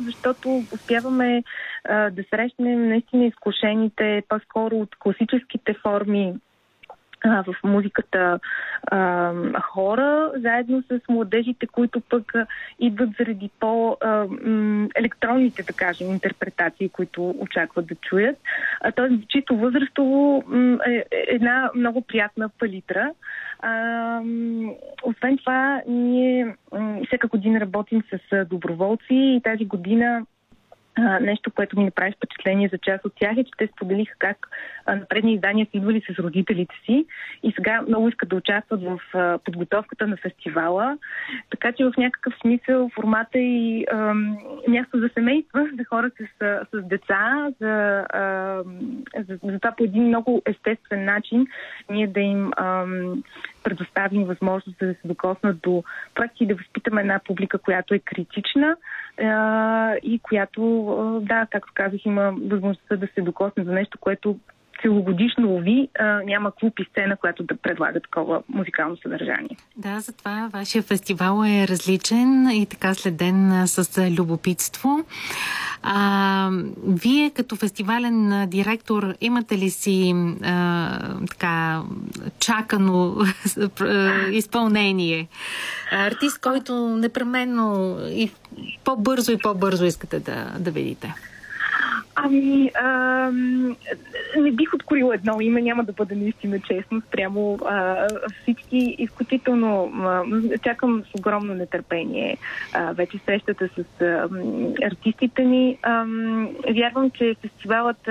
защото успяваме да срещнем наистина изкушените, по-скоро от класическите форми в музиката хора, заедно с младежите, които пък идват заради по-електронните, да кажем, интерпретации, които очакват да чуят. Тоест, чисто възрастово е една много приятна палитра. Освен това, ние всяка година работим с доброволци и тази година нещо, което ми направи впечатление за част от тях е, че те споделиха как на предни издания са идвали с родителите си и сега много искат да участват в подготовката на фестивала. Така че в някакъв смисъл формата и място за семейства, за хора с деца, за това по един много естествен начин ние да им предоставим възможност да се докоснат до проекти и да възпитаме една публика, която е критична и която, да, както казах, има възможността да се докосне за нещо, което целогодишно лови, няма клуб и сцена, която да предлага такова музикално съдържание. Да, затова вашия фестивал е различен и така следен с любопитство. Вие като фестивален директор имате ли си така чакано изпълнение? Артист, който непременно и по-бързо искате да видите? Не бих откорила едно име, няма да бъде наистина честно спрямо всички. Изключително чакам с огромно нетърпение вече срещата с артистите ни. Вярвам, че фестивалът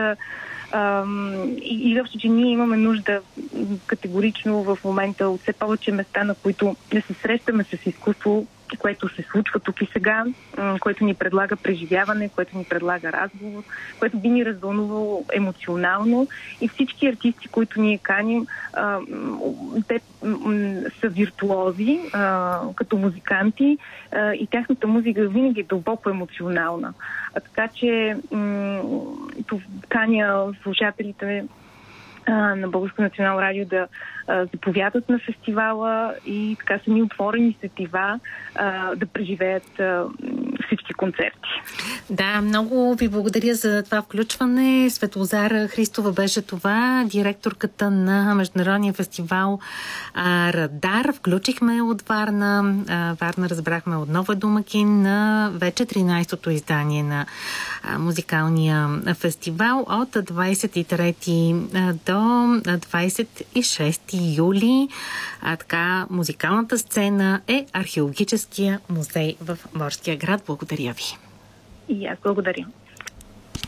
и въобще, че ние имаме нужда категорично в момента от все повече места, на които да се срещаме с изкуство, което се случва тук и сега, което ни предлага преживяване, което ни предлага разговор, което би ни развълнувало емоционално. И всички артисти, които ние каним, те са виртуози, като музиканти, и тяхната музика винаги е дълбоко емоционална. Така че каня слушателите на Българско национално радио да заповядат на фестивала и така сами отворени сетива да преживеят всички концерти. Да, много ви благодаря за това включване. Светлозара Христова беше това, директорката на Международния фестивал Радар. Включихме от Варна. Варна, разбрахме, отново е домакин на вече 13-то издание на музикалния фестивал от 23 до 26 юли. Така, музикалната сцена е археологическия музей в Морския град. Благодаря ви. И аз благодаря.